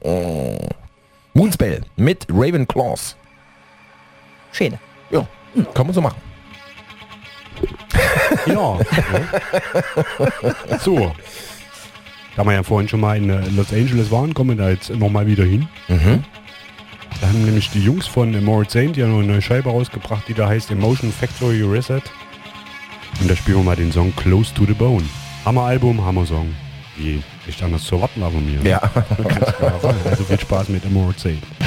Moonspell mit Ravenclaws. Schön. Ja, kann man so machen. Ja. So. Da wir ja vorhin schon mal in Los Angeles waren, kommen wir da jetzt nochmal wieder hin. Da haben nämlich die Jungs von Moritz Saint ja noch eine neue Scheibe rausgebracht, die da heißt Emotion Factory Reset. Und da spielen wir mal den Song Close to the Bone. Hammer-Album, Hammer-Song. Wie nicht anders zu erwarten war von mir. Ja. Ganz klar. Also viel Spaß mit Moritz Saint.